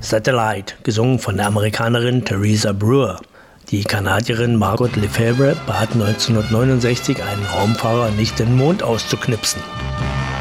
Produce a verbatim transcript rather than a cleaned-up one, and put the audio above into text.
Satellite, gesungen von der Amerikanerin Teresa Brewer. Die Kanadierin Margot Lefebvre bat neunzehnhundertneunundsechzig einen Raumfahrer, nicht den Mond auszuknipsen.